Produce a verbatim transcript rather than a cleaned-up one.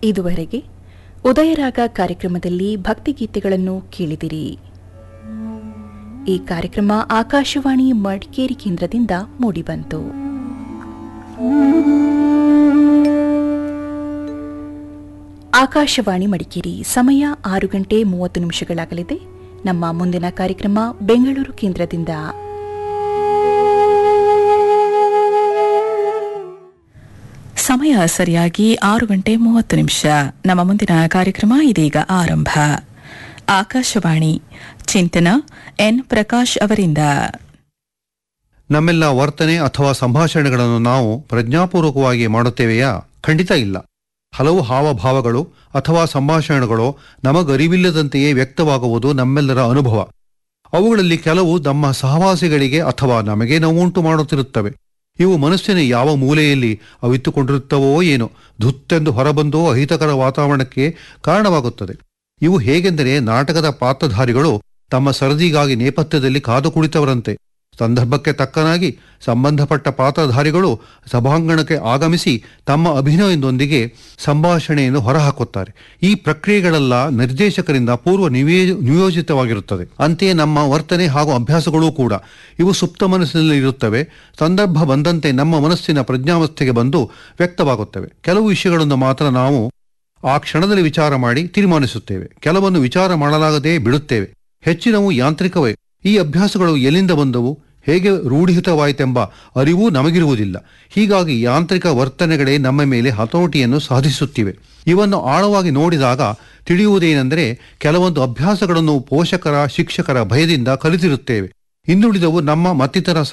ಇದುವರೆಗೆ ಉದಯರಾಗ ಕಾರ್ಯಕ್ರಮದಲ್ಲಿ ಭಕ್ತಿಗೀತೆಗಳನ್ನು ಕೇಳಿದಿರಿ. ಈ ಕಾರ್ಯಕ್ರಮ ಆಕಾಶವಾಣಿ ಮಡಿಕೇರಿ ಕೇಂದ್ರದಿಂದ ಮೂಡಿಬಂತು. ಆಕಾಶವಾಣಿ ಮಡಿಕೇರಿ, ಸಮಯ ಆರು ಗಂಟೆ ಮೂವತ್ತು ನಿಮಿಷಗಳಾಗಲಿದೆ. ನಮ್ಮ ಮುಂದಿನ ಕಾರ್ಯಕ್ರಮ ಬೆಂಗಳೂರು ಕೇಂದ್ರದಿಂದ. ಸಮಯ ಸರಿಯಾಗಿ ಆರು ಗಂಟೆ ಮೂವತ್ತು ನಿಮಿಷ. ನಮ್ಮ ಮುಂದಿನ ಕಾರ್ಯಕ್ರಮ ಇದೀಗ ಆರಂಭ. ಆಕಾಶವಾಣಿ ಚಿಂತನ ಎನ್ ಪ್ರಕಾಶ್ ಅವರಿಂದ. ನಮ್ಮೆಲ್ಲ ವರ್ತನೆ ಅಥವಾ ಸಂಭಾಷಣೆಗಳನ್ನು ನಾವು ಪ್ರಜ್ಞಾಪೂರ್ವಕವಾಗಿ ಮಾಡುತ್ತೇವೆಯಾ? ಖಂಡಿತ ಇಲ್ಲ. ಹಲವು ಹಾವಭಾವಗಳು ಅಥವಾ ಸಂಭಾಷಣೆಗಳು ನಮಗರಿವಿಲ್ಲದಂತೆಯೇ ವ್ಯಕ್ತವಾಗುವುದು ನಮ್ಮೆಲ್ಲರ ಅನುಭವ. ಅವುಗಳಲ್ಲಿ ಕೆಲವು ನಮ್ಮ ಸಹವಾಸಿಗಳಿಗೆ ಅಥವಾ ನಮಗೆ ನೋವುಂಟು ಮಾಡುತ್ತಿರುತ್ತವೆ. ಇವು ಮನಸ್ಸಿನ ಯಾವ ಮೂಲೆಯಲ್ಲಿ ಅವಿತ್ತುಕೊಂಡಿರುತ್ತವೋ ಏನೋ ಧುತ್ತೆಂದು ಹೊರಬಂದು ಅಹಿತಕರ ವಾತಾವರಣಕ್ಕೆ ಕಾರಣವಾಗುತ್ತದೆ. ಇವು ಹೇಗೆಂದರೆ, ನಾಟಕದ ಪಾತ್ರಧಾರಿಗಳು ತಮ್ಮ ಸರದಿಗಾಗಿ ನೇಪಥ್ಯದಲ್ಲಿ ಕಾದು ಕುಳಿತವರಂತೆ. ಸಂದರ್ಭಕ್ಕೆ ತಕ್ಕನಾಗಿ ಸಂಬಂಧಪಟ್ಟ ಪಾತ್ರಧಾರಿಗಳು ಸಭಾಂಗಣಕ್ಕೆ ಆಗಮಿಸಿ ತಮ್ಮ ಅಭಿನಯದೊಂದಿಗೆ ಸಂಭಾಷಣೆಯನ್ನು ಹೊರಹಾಕುತ್ತಾರೆ. ಈ ಪ್ರಕ್ರಿಯೆಗಳೆಲ್ಲ ನಿರ್ದೇಶಕರಿಂದ ಪೂರ್ವ ನಿವೇ ನಿಯೋಜಿತವಾಗಿರುತ್ತದೆ. ಅಂತೆಯೇ ನಮ್ಮ ವರ್ತನೆ ಹಾಗೂ ಅಭ್ಯಾಸಗಳೂ ಕೂಡ ಇವು ಸುಪ್ತ ಮನಸ್ಸಿನಲ್ಲಿ ಇರುತ್ತವೆ. ಸಂದರ್ಭ ಬಂದಂತೆ ನಮ್ಮ ಮನಸ್ಸಿನ ಪ್ರಜ್ಞಾವಸ್ಥೆಗೆ ಬಂದು ವ್ಯಕ್ತವಾಗುತ್ತವೆ. ಕೆಲವು ವಿಷಯಗಳನ್ನು ಮಾತ್ರ ನಾವು ಆ ಕ್ಷಣದಲ್ಲಿ ವಿಚಾರ ಮಾಡಿ ತೀರ್ಮಾನಿಸುತ್ತೇವೆ. ಕೆಲವನ್ನು ವಿಚಾರ ಮಾಡಲಾಗದೇ ಬಿಡುತ್ತೇವೆ. ಹೆಚ್ಚಿನವು ಯಾಂತ್ರಿಕವೇ. ಈ ಅಭ್ಯಾಸಗಳು ಎಲ್ಲಿಂದ ಬಂದವು, ಹೇಗೆ ರೂಢಿತವಾಯಿತೆಂಬ ಅರಿವೂ ನಮಗಿರುವುದಿಲ್ಲ. ಹೀಗಾಗಿ ಯಾಂತ್ರಿಕ ವರ್ತನೆಗಳೇ ನಮ್ಮ ಮೇಲೆ ಹತೋಟಿಯನ್ನು ಸಾಧಿಸುತ್ತಿವೆ. ಇವನ್ನು ಆಳವಾಗಿ ನೋಡಿದಾಗ ತಿಳಿಯುವುದೇನೆಂದರೆ, ಕೆಲವೊಂದು ಅಭ್ಯಾಸಗಳನ್ನು ಪೋಷಕರ ಶಿಕ್ಷಕರ ಭಯದಿಂದ ಕಲಿತಿರುತ್ತೇವೆ. ಇನ್ನುಳಿದವು ನಮ್ಮ ಮತ್ತಿತರ